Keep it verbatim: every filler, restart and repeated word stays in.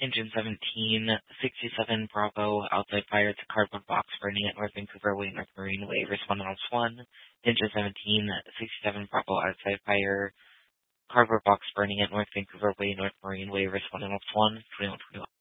Engine seventeen sixty-seven Bravo, outside fire to cardboard box burning at North Vancouver Way, North Marine Way, response one. Engine seventeen sixty-seven Bravo, outside fire, cardboard box burning at North Vancouver Way, North Marine Way, response one. twenty-one twenty-one.